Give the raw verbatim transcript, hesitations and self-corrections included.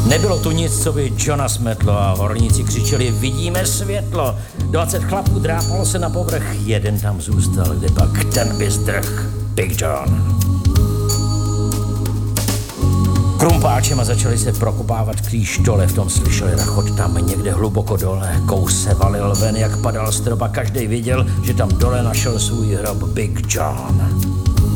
Nebylo tu nic, co by Johna smetlo a horníci křičeli vidíme světlo. Dvacet chlapů drápalo se na povrch, jeden tam zůstal, kde pak ten by zdrh Big John. Krumpáčem a začali se prokopávat klíš dole, v tom slyšeli rachot tam někde hluboko dole. Kous se valil ven, jak padal strop a každej viděl, že tam dole našel svůj hrob Big John.